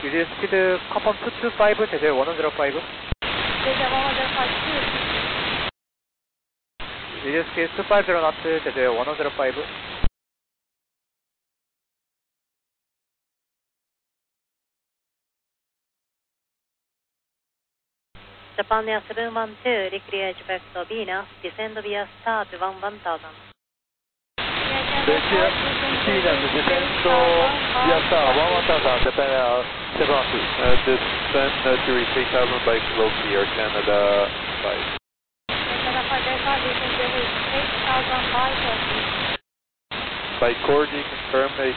Reduce speed, Coupon 225, 제제 105. 제제 105. Reduce speed 250 knots, 제제 105. Japan Air 712, require back to Venus, descend via start 1000. This year, Venus descend via star 1000, Japan Air 712. Descend to 3000 by below Air Canada 5. Canada 5 Delta, descend to 8000 by 40. By Cordy, confirm